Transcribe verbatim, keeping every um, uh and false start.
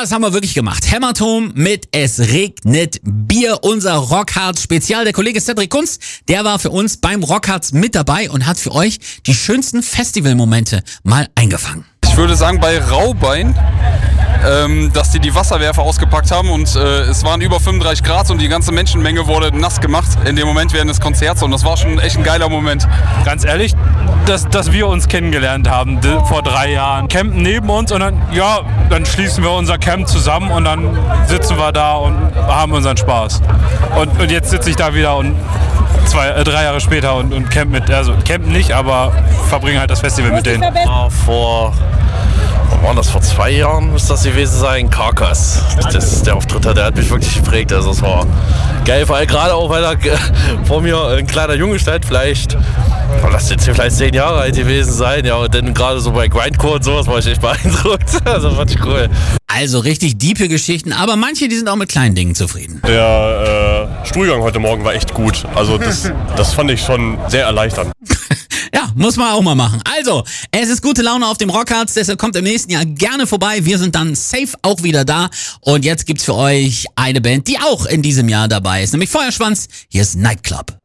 das haben wir wirklich gemacht. Hämatom mit Es regnet Bier, unser Rockharz Spezial. Der Kollege Cedric Kunz, der war für uns beim Rockharz mit dabei und hat für euch die schönsten Festivalmomente mal eingefangen. Ich würde sagen, bei Raubein, ähm, dass die die Wasserwerfer ausgepackt haben und äh, es waren über fünfunddreißig Grad und die ganze Menschenmenge wurde nass gemacht in dem Moment während des Konzerts und das war schon echt ein geiler Moment. Ganz ehrlich, dass, dass wir uns kennengelernt haben d- vor drei Jahren. Campen neben uns und dann, ja, dann schließen wir unser Camp zusammen und dann sitzen wir da und haben unseren Spaß. Und, und jetzt sitze ich da wieder und zwei, äh, drei Jahre später und, und camp mit, also campen nicht, aber verbringen halt das Festival mit denen. Ah, vor, wann war das, vor zwei Jahren müsste das gewesen sein, Carcass. Das, der Auftritt, der hat mich wirklich geprägt, also es war geil, vor allem gerade auch, weil da vor mir ein kleiner Junge stand, vielleicht, lass jetzt vielleicht zehn Jahre alt gewesen sein, ja, und dann gerade so bei Grindcore und sowas war ich echt beeindruckt, also fand ich cool. Also richtig diepe Geschichten, aber manche, die sind auch mit kleinen Dingen zufrieden. Der äh, Stuhlgang heute Morgen war echt gut. Also das, das fand ich schon sehr erleichternd. Ja, muss man auch mal machen. Also, es ist gute Laune auf dem Rockharz, deshalb kommt im nächsten Jahr gerne vorbei. Wir sind dann safe auch wieder da. Und jetzt gibt's für euch eine Band, die auch in diesem Jahr dabei ist, nämlich Feuerschwanz. Hier ist Nightclub.